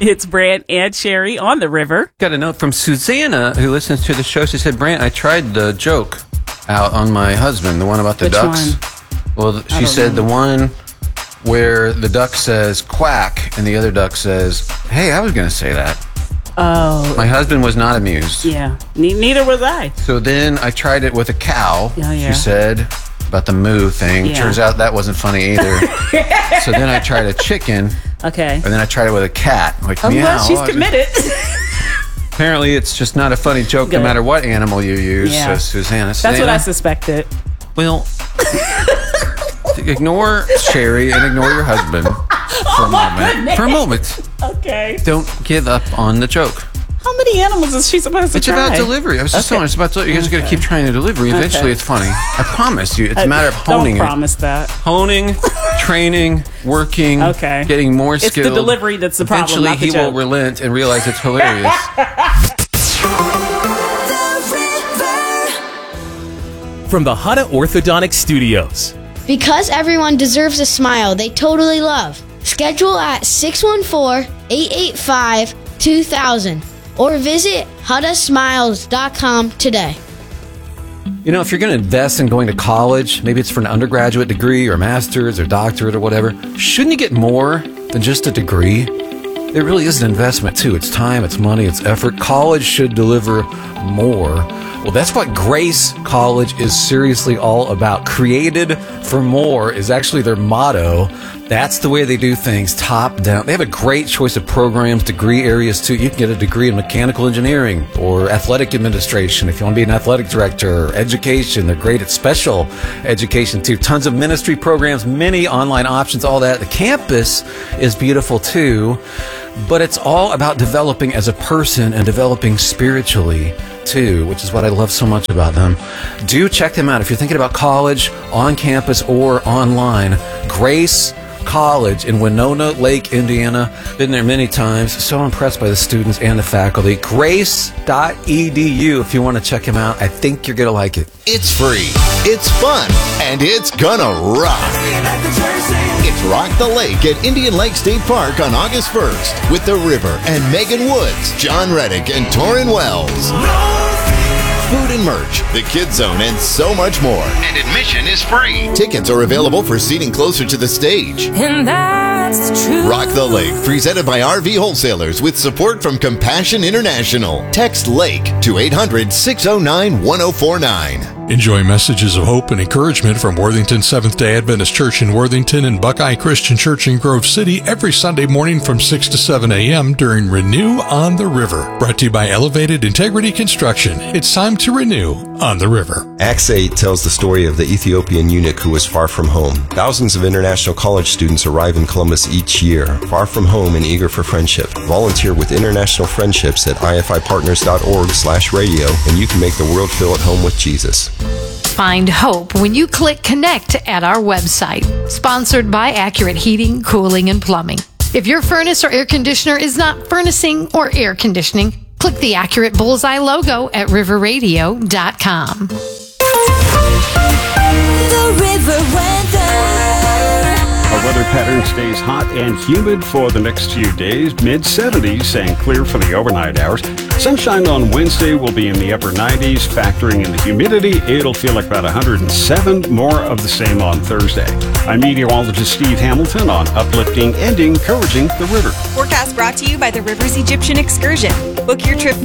It's Brant and Sherry on the river. Got a note from Susanna, who listens to the show. She said, Brant, I tried the joke out on my husband, the one about the ducks. One? Well, she said the one where the duck says quack and the other duck says, hey, I was going to say that. Oh. My husband was not amused. Yeah, neither was I. So then I tried it with a cow. Oh, yeah. She said about the moo thing. Yeah. Turns out that wasn't funny either. So then I tried a chicken. Okay. And then I tried it with a cat. Like, I'm meow. glad she's committed. Apparently, it's just not a funny joke no matter what animal you use, Susanna. That's what I suspected. Well, ignore Sherry and ignore your husband for a moment. Okay. Don't give up on the joke. How many animals is she supposed to It's try? about delivery. I was just telling her, it's about delivery. You guys got to keep trying the delivery. Eventually, it's funny. I promise you. It's a matter of honing Don't promise that. Honing, training, working, getting more skilled. It's the delivery that's the problem, Eventually, not the he joke. will relent and realize it's hilarious. From the Hana Orthodontic Studios. Because everyone deserves a smile they totally love. Schedule at 614-885-2000 or visit HudaSmiles.com today. You know, if you're going to invest in going to college, maybe it's for an undergraduate degree or master's or doctorate or whatever, shouldn't you get more than just a degree? It really is an investment, too. It's time, it's money, it's effort. College should deliver more. Well, that's what Grace College is seriously all about. Created for more is actually their motto. That's the way they do things, top down. They have a great choice of programs, degree areas, too. You can get a degree in mechanical engineering or athletic administration if you want to be an athletic director, or education. They're great at special education, too. Tons of ministry programs, many online options, all that. The campus is beautiful, too. But it's all about developing as a person and developing spiritually, too, which is what I love so much about them. Do check them out. If you're thinking about college, on campus, or online, Grace College in Winona Lake, Indiana. Been there many times. So impressed by the students and the faculty. Grace.edu if you want to check them out. I think you're going to like it. It's free, it's fun, and it's gonna rock. It's Rock the Lake at Indian Lake State Park on August 1st with The River and Megan Woods, John Reddick, and Torrin Wells. Food and merch, the Kids Zone, and so much more. And admission is free. Tickets are available for seating closer to the stage. And that's true. Rock the Lake, presented by RV Wholesalers with support from Compassion International. Text LAKE to 800-609-1049. Enjoy messages of hope and encouragement from Worthington Seventh-day Adventist Church in Worthington and Buckeye Christian Church in Grove City every Sunday morning from 6 to 7 a.m. during Renew on the River. Brought to you by Elevated Integrity Construction. It's time to renew on the river. Acts 8 tells the story of the Ethiopian eunuch who was far from home. Thousands of international college students arrive in Columbus each year, far from home and eager for friendship. Volunteer with International Friendships at ifipartners.org/radio, and you can make the world feel at home with Jesus. Find hope when you click connect at our website. Sponsored by Accurate Heating, Cooling, and Plumbing. If your furnace or air conditioner is not furnacing or air conditioning, click the Accurate Bullseye logo at riverradio.com. The River Weather. Our weather pattern stays hot and humid for the next few days. Mid-70s and clear for the overnight hours. Sunshine on Wednesday will be in the upper 90s. Factoring in the humidity, it'll feel like about 107. More of the same on Thursday. I'm meteorologist Steve Hamilton on uplifting and encouraging the river. Forecast brought to you by the Rivers Egyptian Excursion. Book your trip